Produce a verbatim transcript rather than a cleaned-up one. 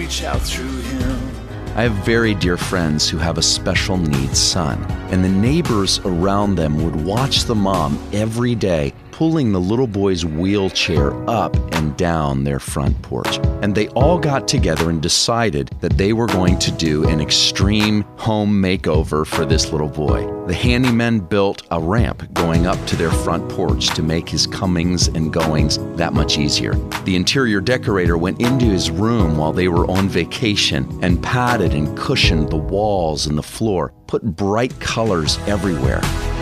reach out through him. I have very dear friends who have a special needs son, and the neighbors around them would watch the mom every day pulling the little boy's wheelchair up and down their front porch. And they all got together and decided that they were going to do an extreme home makeover for this little boy. The handymen built a ramp going up to their front porch to make his comings and goings that much easier. The interior decorator went into his room while they were on vacation and padded and cushioned the walls and the floor, put bright colors everywhere.